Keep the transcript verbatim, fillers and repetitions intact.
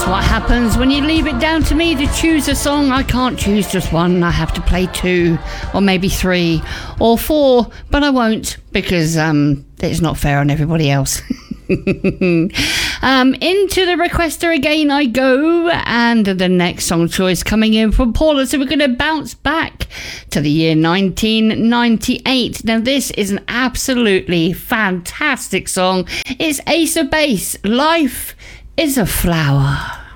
What happens when you leave it down to me to choose a song? I can't choose just one. I have to play two, or maybe three, or four, but I won't because um, it's not fair on everybody else. um, into the requester again I go, and the next song choice coming in from Paula. So we're going to bounce back to the year nineteen ninety-eight. Now this is an absolutely fantastic song. It's Ace of Base, Life is a Flower.